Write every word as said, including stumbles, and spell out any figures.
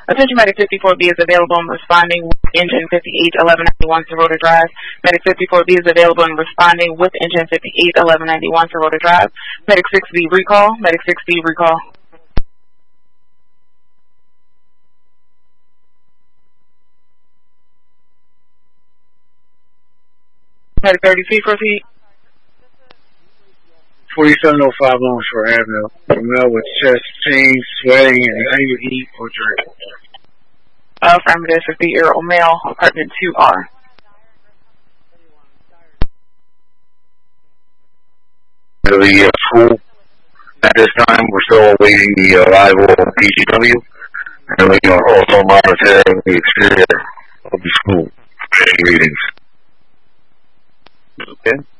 Attention Medic fifty-four B is available and responding with engine fifty-eight eleven ninety-one to Rotor Drive. Medic fifty-four B is available and responding with engine fifty-eight eleven ninety-one to Rotor Drive. Medic six B recall. Medic six B recall. Medic thirty-three, proceed. forty-seven oh five Longshore Avenue. Female with chest pain, sweating, and anger, heat, or drink. Affirmative, fifty-year-old male, apartment two R. The uh, school. At this time, we're still awaiting the arrival of P G W, and we are also monitoring the exterior of the school for any readings. Okay.